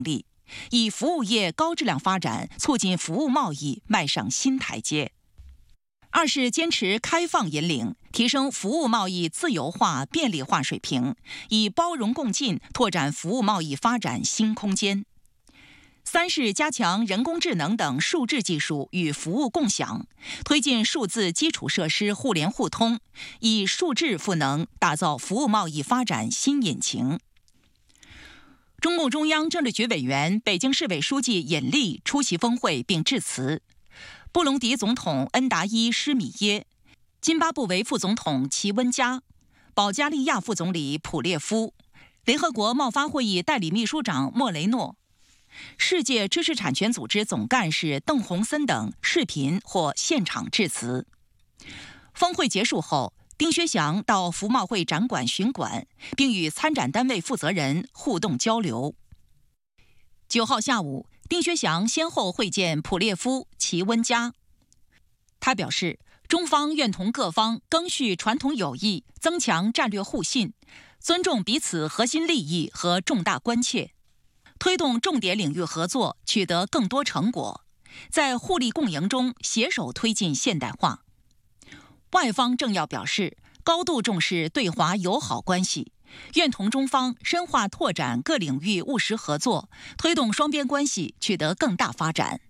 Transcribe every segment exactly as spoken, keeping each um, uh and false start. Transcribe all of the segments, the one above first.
力，以服务业高质量发展促进服务贸易迈上新台阶。二是坚持开放引领，提升服务贸易自由化便利化水平，以包容共进拓展服务贸易发展新空间。三是加强人工智能等数字技术与服务共享，推进数字基础设施互联互通，以数字赋能打造服务贸易发展新引擎。中共中央政治局委员、北京市委书记尹力出席峰会并致辞。布隆迪总统恩达伊施米耶、津巴布韦副总统齐温加、保加利亚副总理普列夫、联合国贸发会议代理秘书长莫雷诺、世界知识产权组织总干事邓洪森等视频或现场致辞。峰会结束后，丁薛祥到服贸会展馆巡馆，并与参展单位负责人互动交流。九号下午，丁薛祥先后会见普列夫、齐温加。他表示，中方愿同各方赓续传统友谊，增强战略互信，尊重彼此核心利益和重大关切，推动重点领域合作取得更多成果，在互利共赢中携手推进现代化。外方政要表示，高度重视对华友好关系，愿同中方深化拓展各领域务实合作，推动双边关系取得更大发展。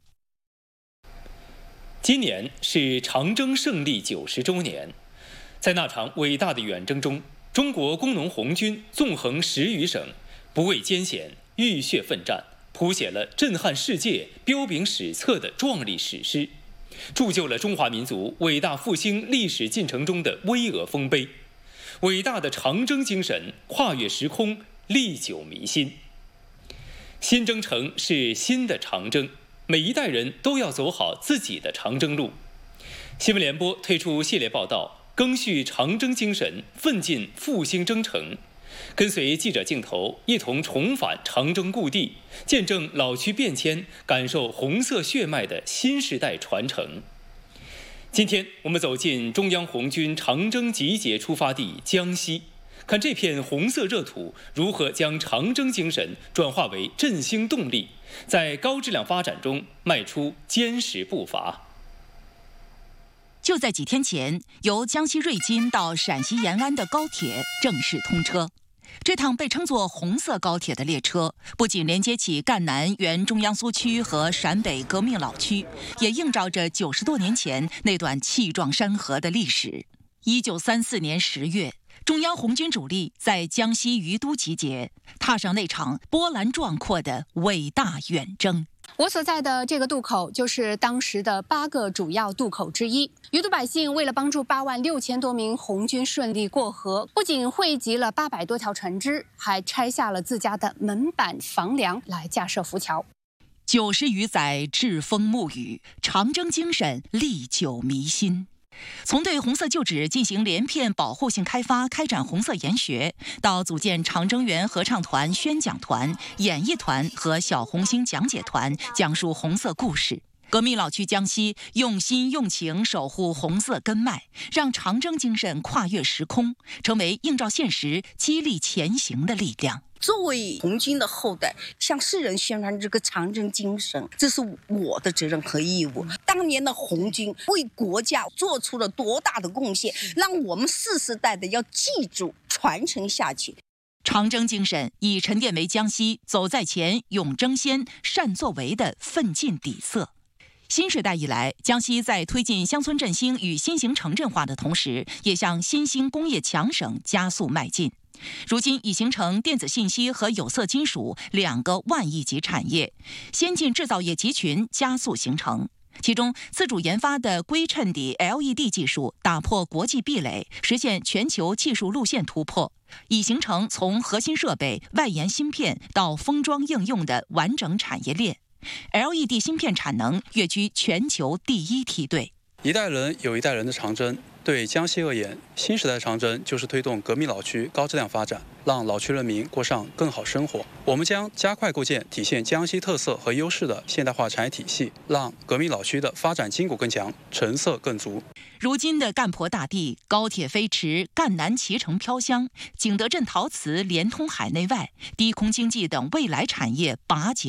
今年是长征胜利九十周年，在那场伟大的远征中，中国工农红军纵横十余省，不畏艰险，浴血奋战，谱写了震撼世界、彪炳史册的壮丽史诗，铸就了中华民族伟大复兴历史进程中的巍峨丰碑。伟大的长征精神跨越时空，历久弥新。新征程是新的长征，每一代人都要走好自己的长征路。新闻联播推出系列报道，赓续长征精神，奋进复兴征程，跟随记者镜头一同重返长征故地，见证老区变迁，感受红色血脉的新时代传承。今天我们走进中央红军长征集结出发地江西，看这片红色热土如何将长征精神转化为振兴动力，在高质量发展中迈出坚实步伐。 就在几天前，由江西瑞金到陕西延安的高铁正式通车。这趟被称作红色高铁的列车，不仅连接起赣南原中央苏区和陕北革命老区，也映照着九十多年前那段气壮山河的历史。一九三四年十月，中央红军主力在江西于都集结，踏上那场波澜壮阔的伟大远征。 我所在的这个渡口就是当时的八个主要渡口之一。于都百姓为了帮助八万六千多名红军顺利过河，不仅汇集了八百多条船只，还拆下了自家的门板房梁来架设浮桥。 九十余载栉风沐雨，长征精神历久弥新。从对红色旧址进行连片保护性开发，开展红色研学，到组建长征园合唱团、宣讲团、演艺团和小红星讲解团，讲述红色故事。革命老区江西用心用情守护红色根脉，让长征精神跨越时空，成为映照现实、激励前行的力量。 作为红军的后代，向世人宣传这个长征精神，这是我的责任和义务。当年的红军为国家做出了多大的贡献，让我们世世代代要记住、传承下去。 长征精神已沉淀为江西走在前、勇争先、善作为的奋进底色。新时代以来，江西在推进乡村振兴与新型城镇化的同时，也向新兴工业强省加速迈进。如今已形成电子信息和有色金属两个万亿级产业，先进制造业集群加速形成。其中，自主研发的硅衬底 L E D 技术打破国际壁垒，实现全球技术路线突破，已形成从核心设备、外延芯片到封装应用的完整产业链。L E D 芯片产能跃居全球第一梯队。 一代人有一代人的长征，对江西而言，新时代长征就是推动革命老区高质量发展，让老区人民过上更好生活。我们将加快构建体现江西特色和优势的现代化产业体系，让革命老区的发展筋骨更强，成色更足。 如今的赣婆大地，高铁飞驰，赣南脐橙飘香，景德镇陶瓷连通海内外，低空经济等未来产业拔节